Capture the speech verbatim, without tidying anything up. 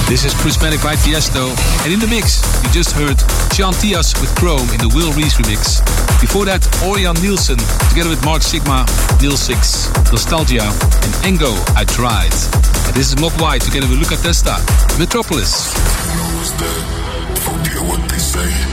This is Prismatic by Tiesto, and in the mix, you just heard Sean Tias with Chrome in the Will Reese remix. Before that, Orion Nielsen, together with Mark Sigma, Neil Six, Nostalgia, and Engo, I Tried. And this is Mock White, together with Luca Testa, Metropolis. Forget what they say.